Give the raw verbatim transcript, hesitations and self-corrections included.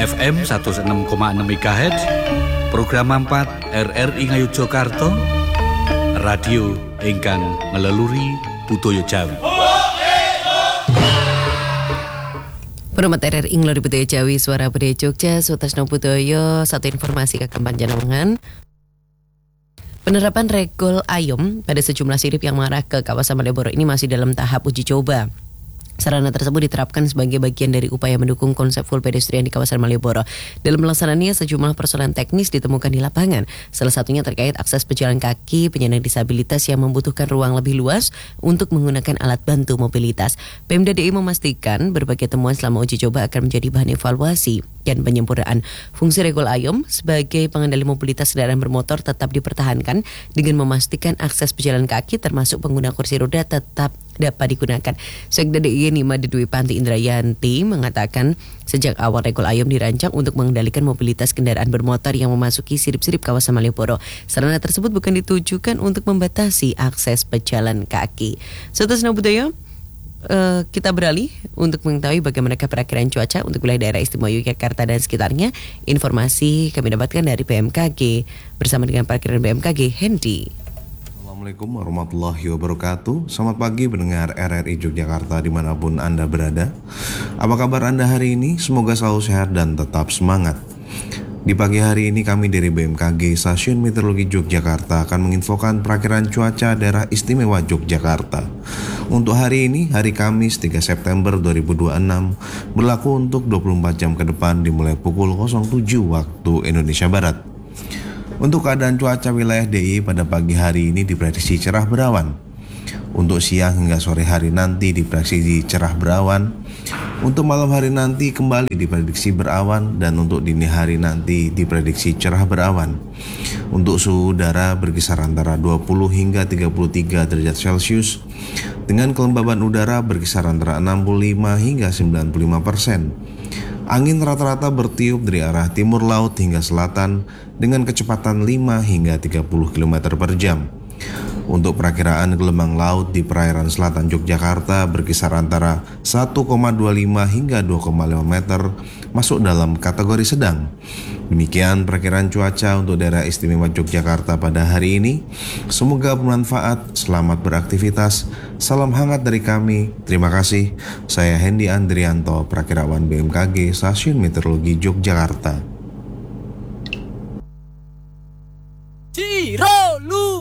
F M seratus enam koma enam MHz, program empat R R I Ngayogyakarta, radio ingkang ngeleluri budaya Jawi. Perumat R R I Ngelori Budaya Jawi, Suara Budaya Jogja, Sutasno Budaya, satu informasi kagem panjenengan. Penerapan regol ayom pada sejumlah sirip yang mengarah ke kawasan Malioboro ini masih dalam tahap uji coba. Sarana tersebut diterapkan sebagai bagian dari upaya mendukung konsep full pedestrian di kawasan Malioboro. Dalam pelaksanaannya, sejumlah persoalan teknis ditemukan di lapangan. Salah satunya terkait akses pejalan kaki penyandang disabilitas yang membutuhkan ruang lebih luas untuk menggunakan alat bantu mobilitas. Pemda D I Y memastikan berbagai temuan selama uji coba akan menjadi bahan evaluasi dan penyempurnaan. Fungsi regol ayom sebagai pengendali mobilitas kendaraan bermotor tetap dipertahankan dengan memastikan akses pejalan kaki termasuk pengguna kursi roda tetap dapat digunakan. Sekda D I Y Nima Dedwi Panti Indrayanti mengatakan sejak awal regol ayom dirancang untuk mengendalikan mobilitas kendaraan bermotor yang memasuki sirip-sirip kawasan Malioboro. Sarana tersebut bukan ditujukan untuk membatasi akses pejalan kaki. Sutasno Budaya, Uh, kita beralih untuk mengetahui bagaimana perakiraan cuaca untuk wilayah daerah istimewa Yogyakarta dan sekitarnya. Informasi kami dapatkan dari B M K G bersama dengan perakiraan B M K G, Hendy. Assalamualaikum warahmatullahi wabarakatuh. Selamat pagi pendengar R R I Yogyakarta dimanapun Anda berada. Apa kabar Anda hari ini? Semoga selalu sehat dan tetap semangat. Di pagi hari ini kami dari B M K G Stasiun Meteorologi Yogyakarta akan menginfokan perakiraan cuaca daerah istimewa Yogyakarta. Untuk hari ini, hari Kamis tiga September dua ribu dua puluh enam, berlaku untuk dua puluh empat jam ke depan dimulai pukul nol tujuh waktu Indonesia Barat. Untuk keadaan cuaca wilayah D I Y pada pagi hari ini diprediksi cerah berawan. Untuk siang hingga sore hari nanti diprediksi cerah berawan. Untuk malam hari nanti kembali diprediksi berawan, dan untuk dini hari nanti diprediksi cerah berawan. Untuk suhu udara berkisar antara dua puluh hingga tiga puluh tiga derajat Celcius, dengan kelembaban udara berkisar antara enam puluh lima hingga sembilan puluh lima persen. Angin rata-rata bertiup dari arah timur laut hingga selatan dengan kecepatan lima hingga tiga puluh kilometer per jam. Untuk perakiraan gelombang laut di perairan selatan Yogyakarta berkisar antara satu koma dua lima hingga dua koma lima meter, masuk dalam kategori sedang. Demikian perakiraan cuaca untuk daerah istimewa Yogyakarta pada hari ini. Semoga bermanfaat, selamat beraktivitas. Salam hangat dari kami. Terima kasih. Saya Hendy Andrianto, perakirawan B M K G Stasiun Meteorologi Yogyakarta.